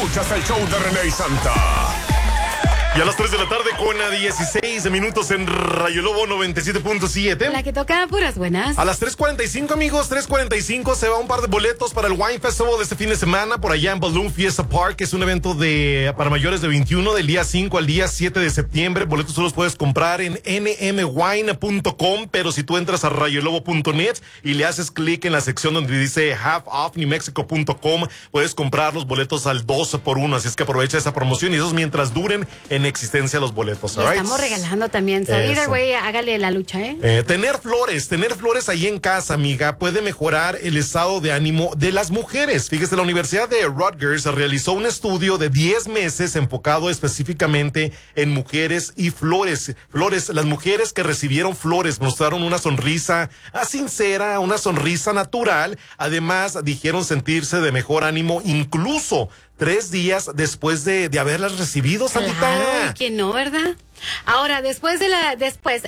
Escuchas el show de René y Santa. Y a las 3 de la tarde con 16 minutos en Rayo Lobo 97.7. La que toca puras buenas. A las 3:45, amigos, 3:45 se va un par de boletos para el Wine Festival de este fin de semana por allá en Balloon Fiesta Park, que es un evento para mayores de 21 del día 5 al día 7 de septiembre. Boletos solo los puedes comprar en nmwine.com, pero si tú entras a rayolobo.net y le haces clic en la sección donde dice halfoffnewmexico.com, puedes comprar los boletos al 2x1, así es que aprovecha esa promoción y esos mientras duren en existencia los boletos. Y estamos regalando también. So, either way, hágale la lucha, tener flores ahí en casa, amiga, puede mejorar el estado de ánimo de las mujeres. Fíjese, la Universidad de Rutgers realizó un estudio de 10 meses enfocado específicamente en mujeres y flores. Las mujeres que recibieron flores mostraron una sonrisa sincera, una sonrisa natural. Además, dijeron sentirse de mejor ánimo incluso 3 días después de haberlas recibido, Santita. Claro, que no, ¿verdad? Ahora, después